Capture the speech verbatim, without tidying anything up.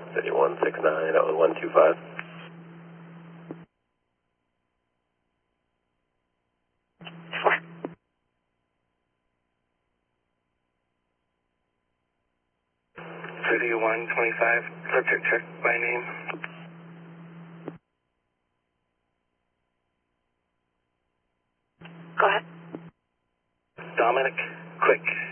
fifty-one sixty-nine oh one two five. fifty-one twenty-five, subject check by name. Go ahead. Dominic Quick.